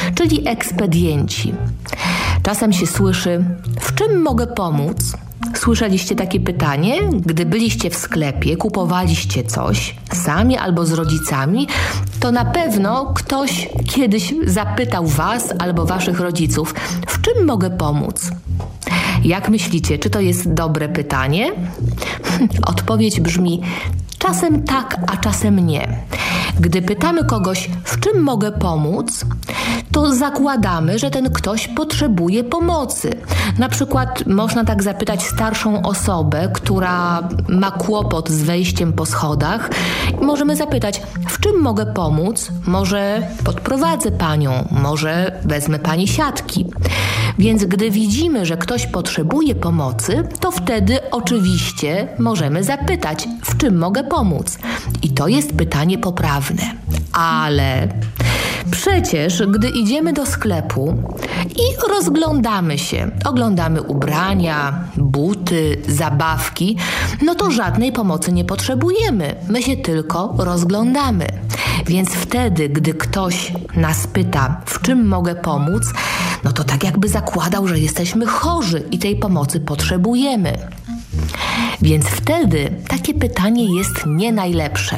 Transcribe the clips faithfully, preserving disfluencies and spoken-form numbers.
czyli ekspedienci. Czasem się słyszy: w czym mogę pomóc? Słyszeliście takie pytanie? Gdy byliście w sklepie, kupowaliście coś, sami albo z rodzicami, to na pewno ktoś kiedyś zapytał was albo waszych rodziców: w czym mogę pomóc? Jak myślicie, czy to jest dobre pytanie? Odpowiedź brzmi: czasem tak, a czasem nie. Gdy pytamy kogoś, w czym mogę pomóc, to zakładamy, że ten ktoś potrzebuje pomocy. Na przykład można tak zapytać starszą osobę, która ma kłopot z wejściem po schodach. Możemy zapytać: w czym mogę pomóc? Może podprowadzę panią, może wezmę pani siatki. Więc gdy widzimy, że ktoś potrzebuje pomocy, to wtedy oczywiście możemy zapytać: w czym mogę pomóc? I to jest pytanie poprawne. Ale przecież gdy idziemy do sklepu i rozglądamy się, oglądamy ubrania, buty, zabawki, no to żadnej pomocy nie potrzebujemy. My się tylko rozglądamy. Więc wtedy, gdy ktoś nas pyta, w czym mogę pomóc, no to tak jakby zakładał, że jesteśmy chorzy i tej pomocy potrzebujemy. Więc wtedy takie pytanie jest nie najlepsze.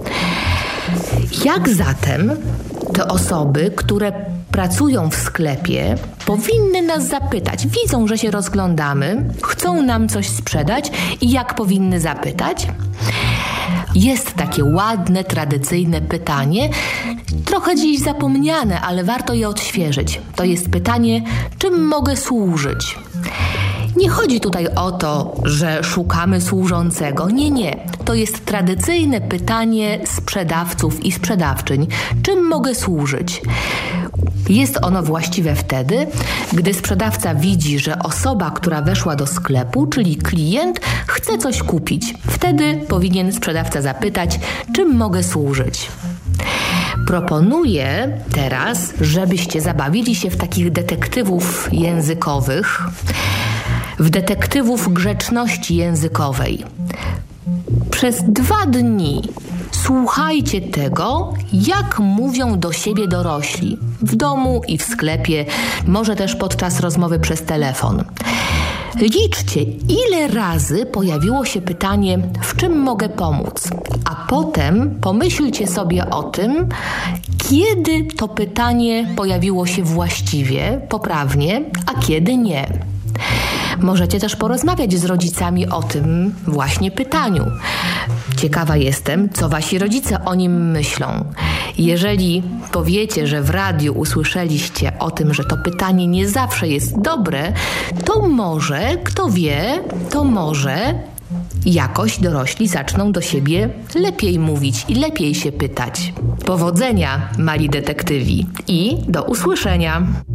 Jak zatem te osoby, które pracują w sklepie, powinny nas zapytać? Widzą, że się rozglądamy, chcą nam coś sprzedać i jak powinny zapytać? Jest takie ładne, tradycyjne pytanie, trochę dziś zapomniane, ale warto je odświeżyć. To jest pytanie: czym mogę służyć? Nie chodzi tutaj o to, że szukamy służącego. Nie, nie. To jest tradycyjne pytanie sprzedawców i sprzedawczyń. Czym mogę służyć? Jest ono właściwe wtedy, gdy sprzedawca widzi, że osoba, która weszła do sklepu, czyli klient, chce coś kupić. Wtedy powinien sprzedawca zapytać: czym mogę służyć? Proponuję teraz, żebyście zabawili się w takich detektywów językowych, w detektywów grzeczności językowej. Przez dwa dni słuchajcie tego, jak mówią do siebie dorośli. W domu i w sklepie, może też podczas rozmowy przez telefon. Liczcie, ile razy pojawiło się pytanie: w czym mogę pomóc? A potem pomyślcie sobie o tym, kiedy to pytanie pojawiło się właściwie, poprawnie, a kiedy nie. Możecie też porozmawiać z rodzicami o tym właśnie pytaniu. Ciekawa jestem, co wasi rodzice o nim myślą. Jeżeli powiecie, że w radiu usłyszeliście o tym, że to pytanie nie zawsze jest dobre, to może, kto wie, to może jakoś dorośli zaczną do siebie lepiej mówić i lepiej się pytać. Powodzenia, mali detektywi, i do usłyszenia!